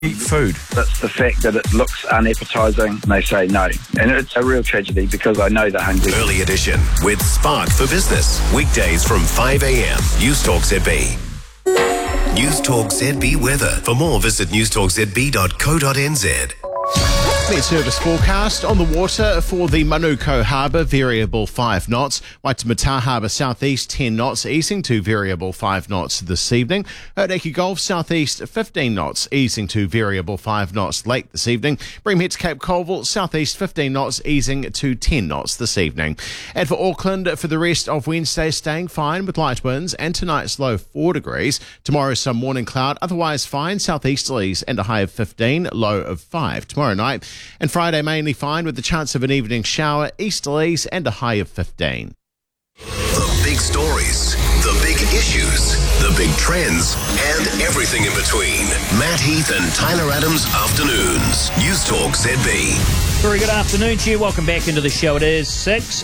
eat food. That's the fact that it looks unappetising and they say no. And it's a real tragedy because I know they're hungry. Early Edition with Spark for Business. Weekdays from 5 a.m. News Talk ZB. News Talk ZB weather. For more, visit newstalkzb.co.nz. Met service forecast on the water for the Manuko Harbour, variable 5 knots. Waitemata Harbour southeast 10 knots, easing to variable 5 knots this evening. Hauraki Gulf southeast 15 knots, easing to variable 5 knots late this evening. Breamhead to Cape Colville southeast 15 knots, easing to 10 knots this evening. And for Auckland, for the rest of Wednesday, staying fine with light winds and tonight's low 4 degrees. Tomorrow some morning cloud, otherwise fine southeasterlies and a high of 15, low of 5 tomorrow night. And Friday mainly fine with the chance of an evening shower, easterlies and a high of 15. The big stories, the big issues, the big trends, and everything in between. Matt Heath and Tyler Adams Afternoons. News Talk ZB. Very good afternoon to you. Welcome back into the show. It is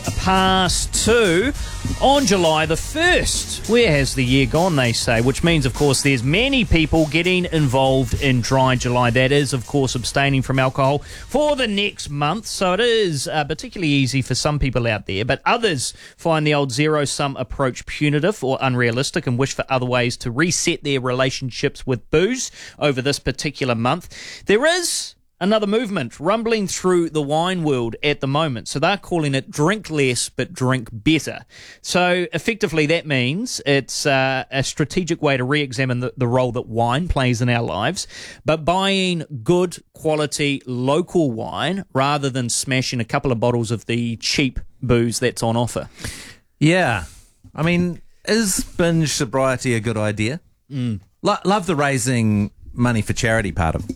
2:06 on July the 1st. Where has the year gone, they say, which means, of course, there's many people getting involved in Dry July. That is, of course, abstaining from alcohol for the next month. So it is particularly easy for some people out there, but others find the old zero-sum approach punitive or unrealistic and wish for other ways to reset their relationships with booze over this particular month. There is another movement rumbling through the wine world at the moment. So they're calling it drink less but drink better. So effectively that means it's a strategic way to re-examine the role that wine plays in our lives, but buying good quality local wine rather than smashing a couple of bottles of the cheap booze that's on offer. Yeah. I mean, is binge sobriety a good idea? Love the raising money for charity part of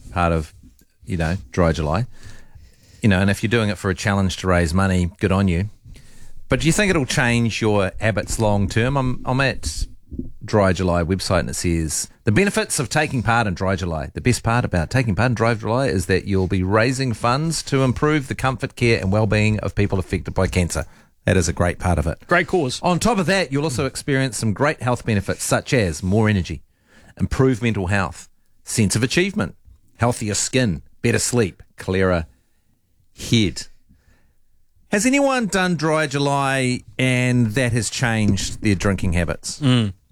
Dry July. And if you're doing it for a challenge to raise money, good on you. But do you think it'll change your habits long term? I'm at Dry July website and it says, the benefits of taking part in Dry July. The best part about taking part in Dry July is that you'll be raising funds to improve the comfort, care and well-being of people affected by cancer. That is a great part of it. Great cause. On top of that, you'll also experience some great health benefits such as more energy, improved mental health, sense of achievement, healthier skin, better sleep, clearer head. Has anyone done Dry July and that has changed their drinking habits?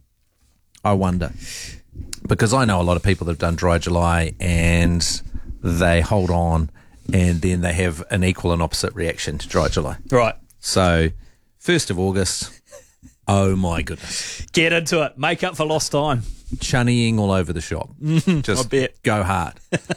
I wonder. Because I know a lot of people that have done Dry July and they hold on and then they have an equal and opposite reaction to Dry July. Right. So, 1st of August, oh my goodness. Get into it. Make up for lost time. Chunnying all over the shop. Just I bet. Go hard.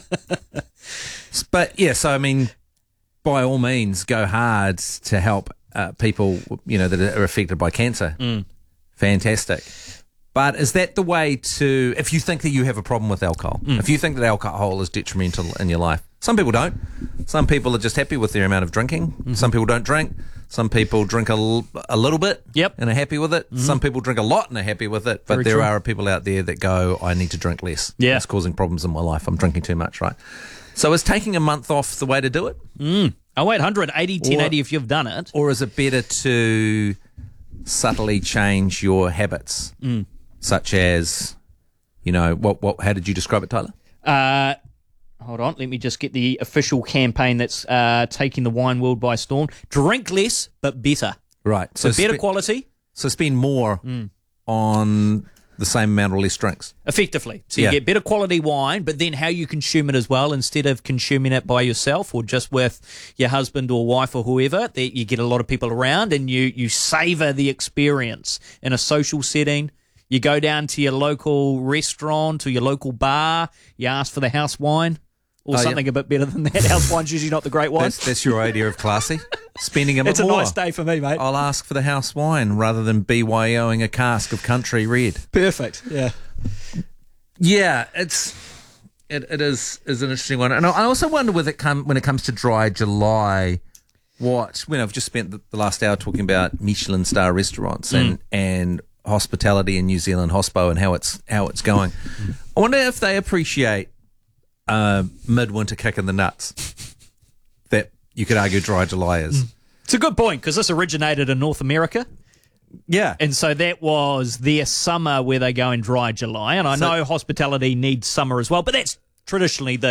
But yeah, so I mean, by all means, go hard to help people, that are affected by cancer. Fantastic. But is that the way to, if you think that you have a problem with alcohol, if you think that alcohol is detrimental in your life? Some people don't. Some people are just happy with their amount of drinking. Some people don't drink. Some people drink a little bit and are happy with it. Some people drink a lot and are happy with it. But Very there true. are people out there that go, I need to drink less. Yeah. It's causing problems in my life. I'm drinking too much, right? So is taking a month off the way to do it? 0800 80 1080 if you've done it. Or is it better to subtly change your habits? Such as, how did you describe it, Tyler? Hold on, let me just get the official campaign that's taking the wine world by storm. Drink less, but better. Right. So better quality. So spend more on the same amount or less drinks. Effectively. So you get better quality wine, but then how you consume it as well, instead of consuming it by yourself or just with your husband or wife or whoever, that you get a lot of people around and you savour the experience in a social setting. You go down to your local restaurant or your local bar, you ask for the house wine. Or something a bit better than that. House wine's usually not the great wine. That's your idea of classy. Spending a bit It's more. a nice day for me, mate. I'll ask for the house wine rather than BYOing a cask of country red. Perfect. Yeah. Yeah, it is an interesting one. And I also wonder when it comes to Dry July, I've just spent the last hour talking about Michelin star restaurants and hospitality in New Zealand, Hospo, and how it's going. I wonder if they appreciate midwinter kick in the nuts that you could argue Dry July is. It's a good point, because this originated in North America. Yeah. And so that was their summer where they go in Dry July. And I know hospitality needs summer as well, but that's traditionally